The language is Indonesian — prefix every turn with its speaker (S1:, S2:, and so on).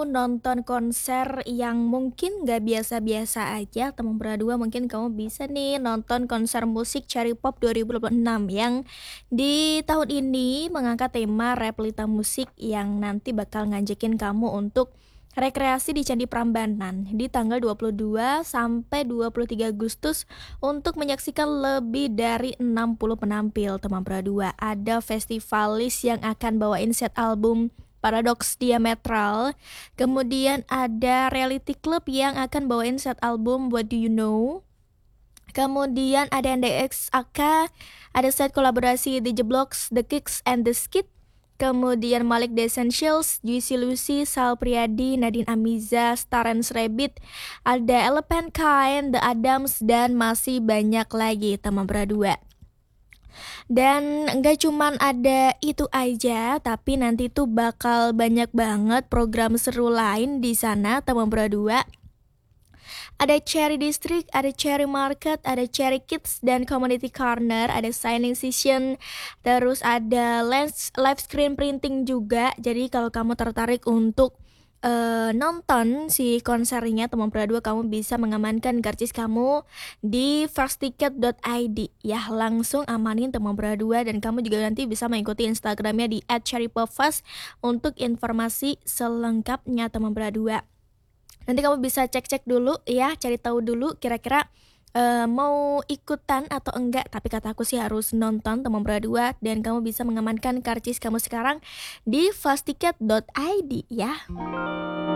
S1: Nonton konser yang mungkin nggak biasa-biasa aja, teman berdua mungkin kamu bisa nih nonton konser musik Cherry Pop 2026 yang di tahun ini mengangkat tema replita musik yang nanti bakal ngajakin kamu untuk rekreasi di Candi Prambanan di tanggal 22 sampai 23 Agustus untuk menyaksikan lebih dari 60 penampil teman berdua. Ada festivalis yang akan bawain set album Paradox Diametral. Kemudian ada Reality Club yang akan bawain set album What Do You Know. Kemudian ada NDX AK, ada set kolaborasi DJ Blocks, The Kicks and The Skid. Kemudian Malik The Essentials, Juicy Lucy, Sal Priadi, Nadine Amiza, Starens Rabbit, ada Elephant Kind, The Adams, dan masih banyak lagi teman berdua. Dan nggak cuman ada itu aja, tapi nanti tuh bakal banyak banget program seru lain di sana teman berdua. Ada Cherry District, ada Cherry Market, ada Cherry Kids dan Community Corner, ada signing session, terus ada live screen printing juga. Jadi kalau kamu tertarik untuk nonton si konsernya teman berdua, kamu bisa mengamankan karcis kamu di firstticket.id ya, langsung amanin teman berdua, dan kamu juga nanti bisa mengikuti Instagramnya di @cherrypopfest untuk informasi selengkapnya teman berdua. Nanti kamu bisa cek-cek dulu ya, cari tahu dulu kira-kira mau ikutan atau enggak. Tapi kata aku sih harus nonton teman berdua, dan kamu bisa mengamankan karcis kamu sekarang di fastticket.id ya.